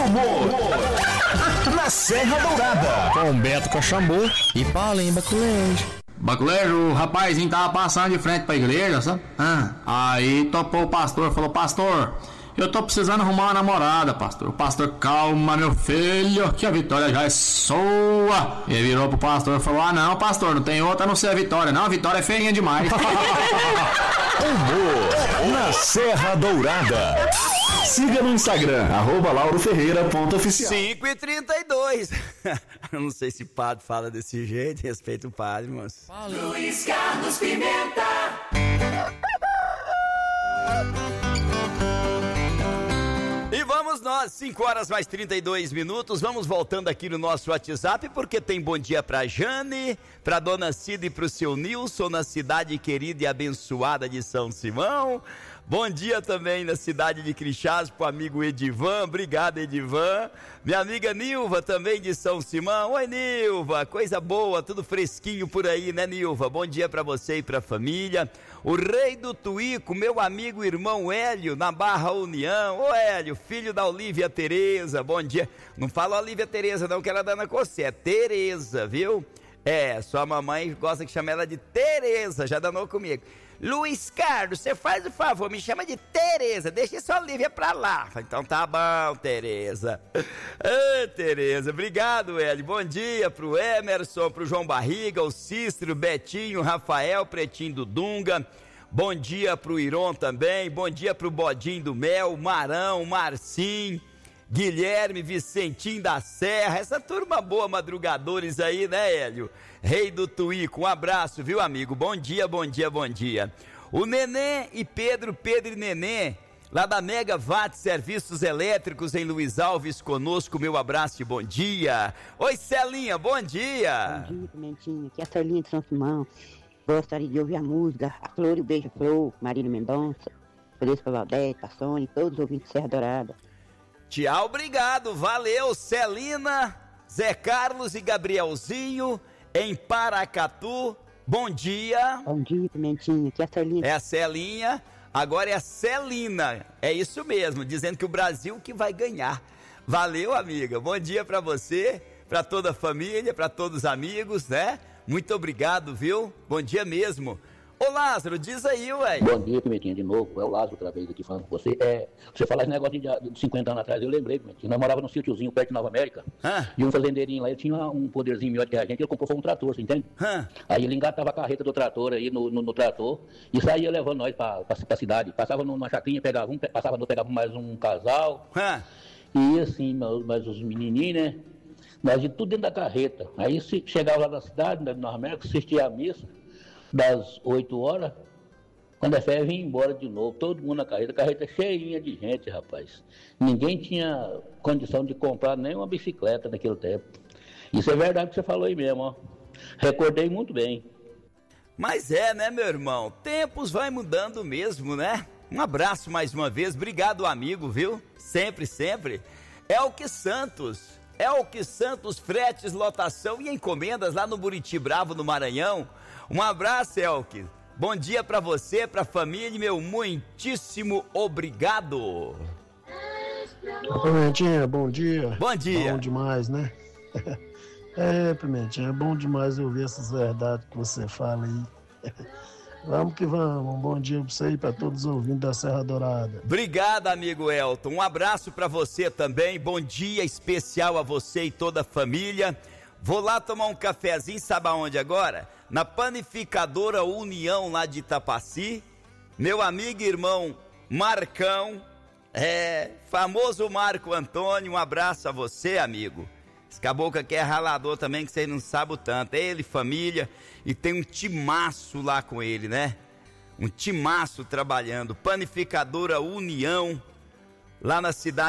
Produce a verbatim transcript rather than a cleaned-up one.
humor na Serra Dourada. Com Beto Cachambu e Paulinho Baculejo. Baculejo, o rapazinho tava passando de frente pra igreja, sabe? Ah, aí topou o pastor, falou: pastor, eu tô precisando arrumar uma namorada, pastor. O pastor: calma, meu filho, que a vitória já é sua. Ele virou pro pastor e falou: ah, não, pastor, não tem outra a não ser a Vitória. Não, a Vitória é feinha demais. Humor na Serra Dourada. Siga no Instagram, arroba lauro ferreira ponto oficial. cinco e trinta e dois. Eu não sei se o padre fala desse jeito, respeito o padre, moço. Luiz Carlos Pimenta. E vamos nós, cinco horas mais trinta e dois minutos, vamos voltando aqui no nosso WhatsApp, porque tem bom dia pra Jane, pra dona Cida e pro seu Nilson, na cidade querida e abençoada de São Simão. Bom dia também na cidade de Crixás pro amigo Edivan, obrigado Edivan. Minha amiga Nilva também de São Simão. Oi Nilva, coisa boa, tudo fresquinho por aí, né Nilva? Bom dia pra você e pra família. O rei do Tuíco, meu amigo irmão Hélio, na Barra União. Ô Hélio, filho da Olívia Tereza, bom dia. Não fala Olívia Tereza não, que ela dá na coceira, é Tereza, viu? É, sua mamãe gosta que chame ela de Tereza, já danou comigo. Luiz Carlos, você faz o favor, me chama de Tereza, deixa essa Olívia pra lá. Então tá bom, Tereza. Ê, Tereza, obrigado, Hélio. Bom dia pro Emerson, pro João Barriga, o Cícero, Betinho, Rafael, Pretinho do Dunga. Bom dia pro Iron também, bom dia pro Bodinho do Mel, Marão, Marcinho, Guilherme, Vicentinho da Serra, essa turma boa, madrugadores aí, né, Hélio? Rei do Tuíco, um abraço, viu, amigo? Bom dia, bom dia, bom dia. O Nenê e Pedro, Pedro e Nenê, lá da Mega Watt Serviços Elétricos em Luiz Alves, conosco, meu abraço e bom dia. Oi, Celinha, bom dia. Bom dia, Pimentinha, aqui é a Celinha de São Simão. Gostaria de ouvir a música A Flor e o Beija-Flor, Marília Mendonça, Feliz para Valdete, para Sônia, todos os ouvintes de Serra Dourada. Tchau, obrigado, valeu, Celina, Zé Carlos e Gabrielzinho, em Paracatu, bom dia. Bom dia, Pimentinha, aqui é a Celinha. É a Celinha, agora é a Celina, é isso mesmo, dizendo que o Brasil que vai ganhar. Valeu, amiga, bom dia pra você, pra toda a família, pra todos os amigos, né? Muito obrigado, viu? Bom dia mesmo. Ô Lázaro, diz aí, ué. Bom dia, Pimentinha, de novo. É o Lázaro outra vez aqui falando com você. É, você falar esse negócio de, de cinquenta anos atrás, eu lembrei, Pimentinha. Nós morávamos num sítiozinho perto de Nova América. Hã? E um fazendeirinho lá, ele tinha um poderzinho melhor que a gente, ele comprou foi um trator, você entende? Hã? Aí ele engatava a carreta do trator aí no, no, no trator e saía levando nós pra, pra, pra cidade. Passava numa chacrinha, pegava um, passava no, pegava mais um casal. Hã? E assim, mais os menininhos, né? Nós ia tudo dentro da carreta. Aí se chegava lá na cidade, na Nova América, assistia a missa das oito horas. Quando a fé vinha embora de novo, todo mundo na carreta, a carreta cheinha de gente, rapaz. Ninguém tinha condição de comprar nem uma bicicleta naquele tempo. Isso é verdade que você falou aí mesmo, ó. Recordei muito bem. Mas é, né, meu irmão? Tempos vai mudando mesmo, né? Um abraço mais uma vez, obrigado, amigo, viu? Sempre, sempre. Elke Santos, Elke Santos, fretes, lotação e encomendas lá no Buriti Bravo, no Maranhão. Um abraço, Elke. Bom dia pra você, pra família, meu muitíssimo obrigado. Pimentinha, bom dia. Bom dia. Bom demais, né? É, Pimentinha, é bom demais ouvir essas verdades que você fala aí. Vamos que vamos, um bom dia pra você e pra todos os ouvintes da Serra Dourada. Obrigado, amigo Elton, um abraço pra você também, bom dia especial a você e toda a família. Vou lá tomar um cafezinho, sabe aonde agora? Na Panificadora União lá de Itapaci, meu amigo e irmão Marcão, é, famoso Marco Antônio, um abraço a você, amigo. Esse caboclo aqui é ralador também, que vocês não sabem o tanto, é ele, família, e tem um timaço lá com ele, né? Um timaço trabalhando, Panificadora União, lá na cidade